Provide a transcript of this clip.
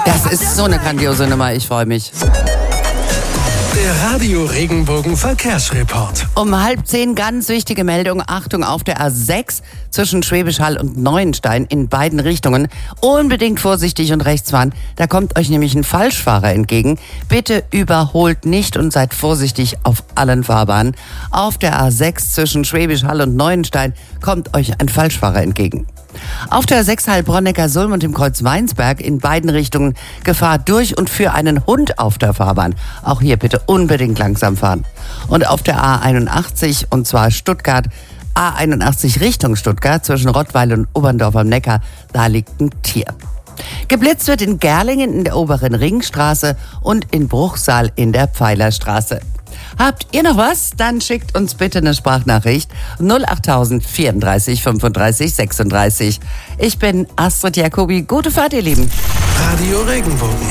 Das ist so eine grandiose Nummer, ich freue mich. Der Radio Regenbogen Verkehrsreport. Um 9:30 ganz wichtige Meldung. Achtung, auf der A6 zwischen Schwäbisch Hall und Neuenstein in beiden Richtungen. Unbedingt vorsichtig und rechts fahren. Da kommt euch nämlich ein Falschfahrer entgegen. Bitte überholt nicht und seid vorsichtig auf allen Fahrbahnen. Auf der A6 zwischen Schwäbisch Hall und Neuenstein kommt euch ein Falschfahrer entgegen. Auf der 6 Heilbronn-Neckarsulm und im Kreuz Weinsberg in beiden Richtungen Gefahr durch und für einen Hund auf der Fahrbahn. Auch hier bitte unbedingt langsam fahren. Und auf der A81, und zwar Stuttgart, A81 Richtung Stuttgart zwischen Rottweil und Oberndorf am Neckar, da liegt ein Tier. Geblitzt wird in Gerlingen in der oberen Ringstraße und in Bruchsal in der Pfeilerstraße. Habt ihr noch was? Dann schickt uns bitte eine Sprachnachricht 08000 34 35 36. Ich bin Astrid Jacobi. Gute Fahrt, ihr Lieben. Radio Regenbogen.